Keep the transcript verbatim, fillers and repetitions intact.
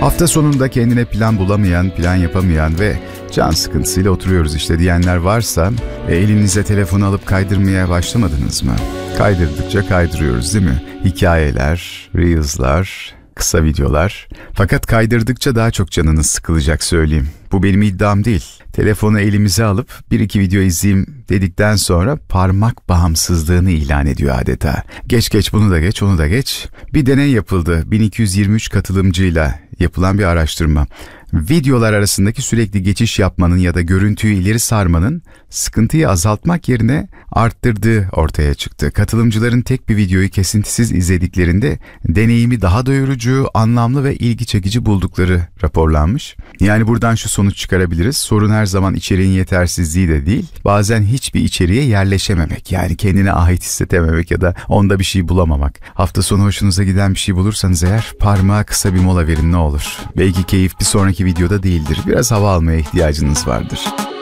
Hafta sonunda kendine plan bulamayan, plan yapamayan ve can sıkıntısıyla oturuyoruz işte diyenler varsa e, elinize telefonu alıp kaydırmaya başlamadınız mı? Kaydırdıkça kaydırıyoruz değil mi? Hikayeler, reels'lar, kısa videolar. Fakat kaydırdıkça daha çok canınız sıkılacak söyleyeyim. Bu benim iddiam değil. Telefonu elimize alıp bir iki video izleyeyim dedikten sonra parmak bağımsızlığını ilan ediyor adeta. Geç geç bunu da geç, onu da geç. Bir deney yapıldı. bin iki yüz yirmi üç katılımcıyla yapılan bir araştırma. Videolar arasındaki sürekli geçiş yapmanın ya da görüntüyü ileri sarmanın sıkıntıyı azaltmak yerine arttırdığı ortaya çıktı. Katılımcıların tek bir videoyu kesintisiz izlediklerinde deneyimi daha doyurucu, anlamlı ve ilgi çekici buldukları raporlanmış. Yani buradan şu sonuç çıkarabiliriz. Sorun her zaman içeriğin yetersizliği de değil. Bazen hiçbir içeriğe yerleşememek, yani kendine ait hissedememek ya da onda bir şey bulamamak. Hafta sonu hoşunuza giden bir şey bulursanız eğer parmağa kısa bir mola verin ne olur. Belki keyif bir sonraki videoda değildir. Biraz hava almaya ihtiyacınız vardır.